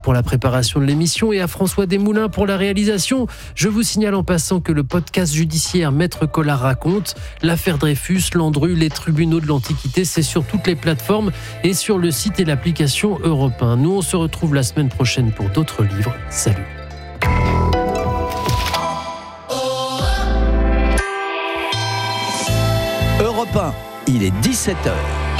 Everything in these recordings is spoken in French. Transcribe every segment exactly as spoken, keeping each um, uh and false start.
pour la préparation de l'émission et à François Desmoulins pour la réalisation. Je vous signale en passant que le podcast judiciaire Maître Collard raconte, l'affaire Dreyfus, Landru, les tribunaux de l'Antiquité, c'est sur toutes les plateformes et sur le site et l'application Europe un. Nous, on se retrouve la semaine prochaine pour d'autres livres. Salut. Europe un, il est dix-sept heures.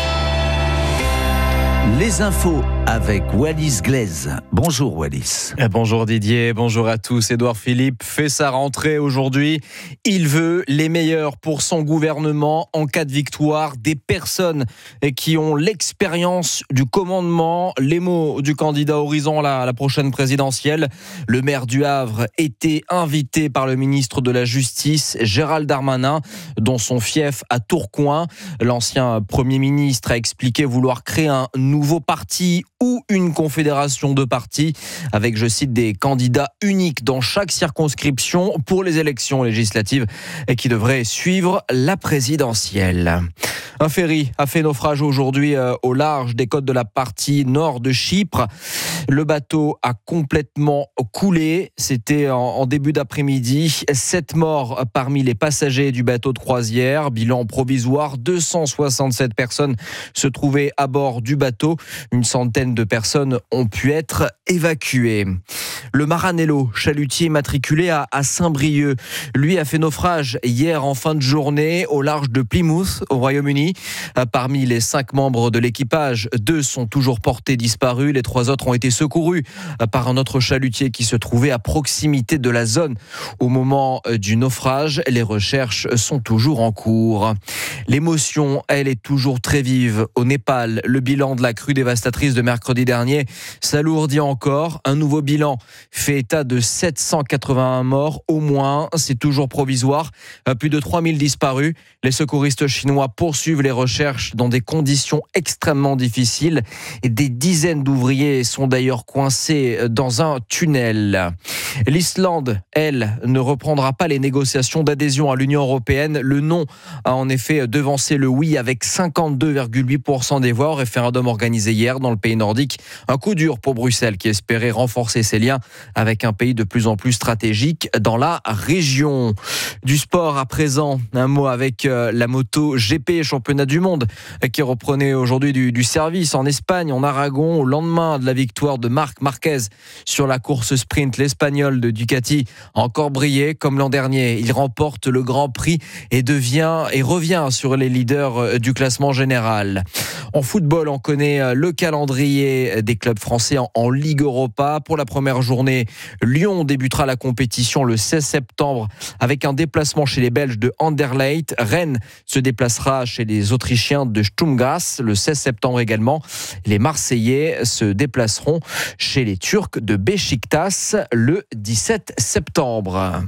Les infos avec Wallis Glaise. Bonjour Wallis. Bonjour Didier, bonjour à tous. Édouard Philippe fait sa rentrée aujourd'hui. Il veut les meilleurs pour son gouvernement en cas de victoire. Des personnes qui ont l'expérience du commandement. Les mots du candidat Horizon à la prochaine présidentielle. Le maire du Havre était invité par le ministre de la Justice, Gérald Darmanin, dans son fief à Tourcoing. L'ancien Premier ministre a expliqué vouloir créer un nouveau parti ou une confédération de partis avec, je cite, des candidats uniques dans chaque circonscription pour les élections législatives et qui devraient suivre la présidentielle. Un ferry a fait naufrage aujourd'hui au large des côtes de la partie nord de Chypre. Le bateau a complètement coulé. C'était en début d'après-midi. Sept morts parmi les passagers du bateau de croisière. Bilan provisoire, deux cent soixante-sept personnes se trouvaient à bord du bateau. Une centaine de personnes ont pu être évacuées. Le Maranello, chalutier matriculé à Saint-Brieuc, lui a fait naufrage hier en fin de journée au large de Plymouth, au Royaume-Uni. Parmi les cinq membres de l'équipage, deux sont toujours portés disparus. Les trois autres ont été secourus par un autre chalutier qui se trouvait à proximité de la zone au moment du naufrage. Les recherches sont toujours en cours. L'émotion, elle, est toujours très vive. Au Népal, le bilan de la crue dévastatrice de mercredi dernier s'alourdit encore. Un nouveau bilan fait état de sept cent quatre-vingt-un morts au moins. C'est toujours provisoire. Plus de trois mille disparus. Les secouristes chinois poursuivent les recherches dans des conditions extrêmement difficiles. Et des dizaines d'ouvriers sont d'ailleurs coincés dans un tunnel. L'Islande, elle, ne reprendra pas les négociations d'adhésion à l'Union européenne. Le non a en effet devancé le oui avec cinquante-deux virgule huit pour cent des voix au référendum organisé hier dans le pays nordique. Un coup dur pour Bruxelles qui espérait renforcer ses liens avec un pays de plus en plus stratégique dans la région. Du sport à présent, un mot avec la moto G P, championnat du monde, qui reprenait aujourd'hui du, du service en Espagne, en Aragon, au lendemain de la victoire de Marc Marquez sur la course sprint. L'Espagnol de Ducati a encore brillé comme l'an dernier. Il remporte le Grand Prix et devient et revient sur les leaders du classement général. En football, on connaît le calendrier des clubs français en, en Ligue Europa. Pour la première journée, Lyon débutera la compétition le seize septembre avec un déplacement chez les Belges de Anderlecht. Rennes se déplacera chez les Autrichiens de Sturm Graz le seize septembre également. Les Marseillais se déplaceront chez les Turcs de Beşiktaş le dix-sept septembre.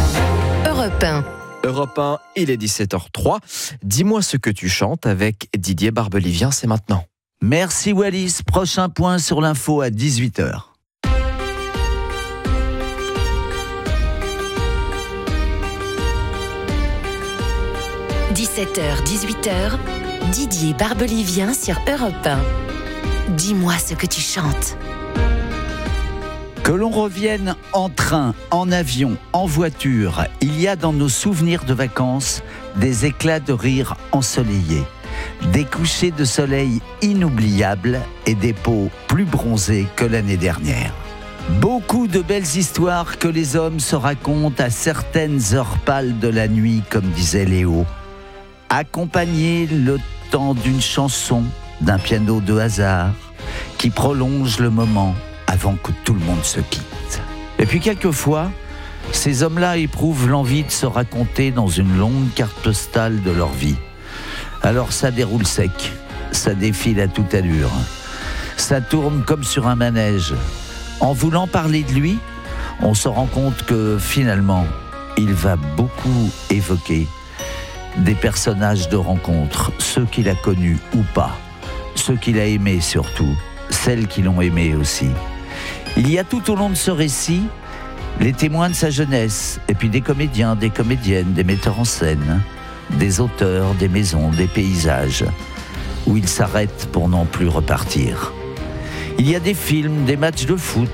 Europe un. Europe un, il est dix-sept heures trois. Dis-moi ce que tu chantes avec Didier Barbelivien, c'est maintenant. Merci Wallis. Prochain point sur l'info à dix-huit heures. dix-sept heures, dix-huit heures, Didier Barbelivien sur Europe un. Dis-moi ce que tu chantes. Que l'on revienne en train, en avion, en voiture, il y a dans nos souvenirs de vacances des éclats de rire ensoleillés, des couchers de soleil inoubliables et des peaux plus bronzées que l'année dernière. Beaucoup de belles histoires que les hommes se racontent à certaines heures pâles de la nuit, comme disait Léo. Accompagner le temps d'une chanson, d'un piano de hasard, qui prolonge le moment avant que tout le monde se quitte. Et puis quelquefois, ces hommes-là éprouvent l'envie de se raconter dans une longue carte postale de leur vie. Alors ça déroule sec, ça défile à toute allure, ça tourne comme sur un manège. En voulant parler de lui, on se rend compte que finalement, il va beaucoup évoquer des personnages de rencontre, ceux qu'il a connus ou pas, ceux qu'il a aimés surtout, celles qui l'ont aimé aussi. Il y a tout au long de ce récit les témoins de sa jeunesse, et puis des comédiens, des comédiennes, des metteurs en scène, des auteurs, des maisons, des paysages, où il s'arrête pour n'en plus repartir. Il y a des films, des matchs de foot,